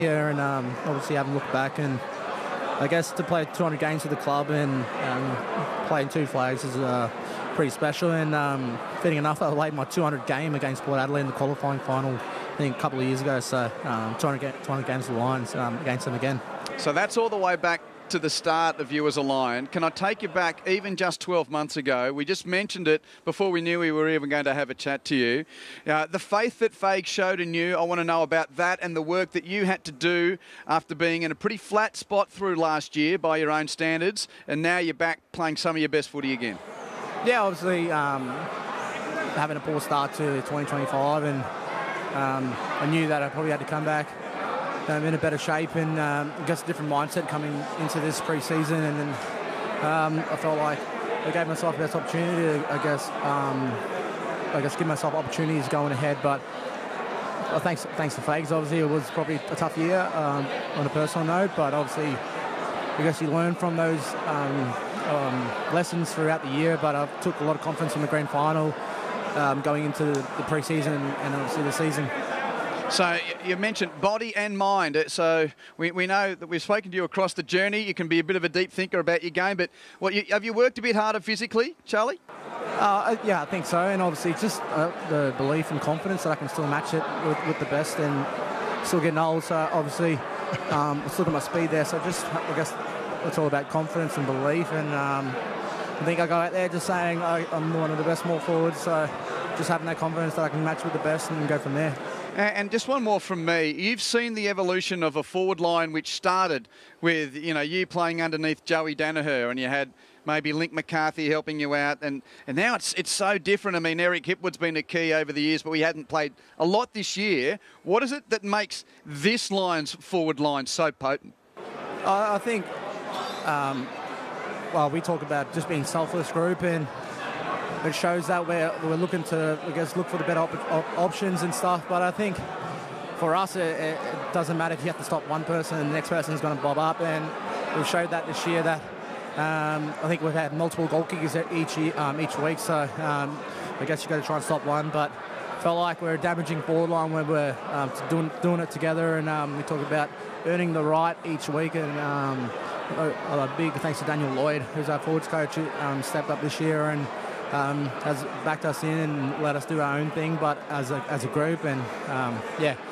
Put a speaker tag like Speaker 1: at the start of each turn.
Speaker 1: here, and obviously haven't looked back. And I guess to play 200 games with the club and playing two flags is pretty special. And fitting enough, I laid my 200 game against Port Adelaide in the qualifying final, I think a couple of years ago. So 200 games of the Lions against them again.
Speaker 2: So that's all the way back to the start of you as a Lion. Can I take you back even just 12 months ago? We just mentioned it before we knew we were even going to have a chat to you. The faith that Fague showed in you, I want to know about that and the work that you had to do after being in a pretty flat spot through last year by your own standards, and now you're back playing some of your best footy again.
Speaker 1: Yeah, obviously having a poor start to 2025, and I knew that I probably had to come back in a better shape, and I guess a different mindset coming into this pre-season. And then I felt like I gave myself the best opportunity to, I guess give myself opportunities going ahead. But thanks to Fags, obviously it was probably a tough year on a personal note, but obviously I guess you learn from those lessons throughout the year. But I took a lot of confidence in the grand final going into the pre-season and obviously the season.
Speaker 2: So you mentioned body and mind. So we know that we've spoken to you across the journey. You can be a bit of a deep thinker about your game, but have you worked a bit harder physically, Charlie?
Speaker 1: Yeah, I think so. And obviously just the belief and confidence that I can still match it with the best, and still getting old. So obviously still got my speed there. So just, I guess it's all about confidence and belief. And I think I go out there just saying I'm one of the best small forwards. So just having that confidence that I can match with the best and go from there.
Speaker 2: And just one more from me. You've seen the evolution of a forward line which started with, you playing underneath Joey Danaher, and you had maybe Link McCarthy helping you out, and now it's so different. I mean, Eric Hipwood's been a key over the years, but we hadn't played a lot this year. What is it that makes this Lions forward line so potent?
Speaker 1: I think, we talk about just being selfless group, and it shows that we're looking to, I guess, look for the better options and stuff. But I think for us, it doesn't matter if you have to stop one person and the next person is going to bob up. And we've showed that this year that I think we've had multiple goal kickers each week. So I guess you've got to try and stop one. But felt like we're a damaging forward line when we're doing it together. And we talk about earning the right each week. And a big thanks to Daniel Lloyd, who's our forwards coach, who stepped up this year and has backed us in and let us do our own thing, but as a group. And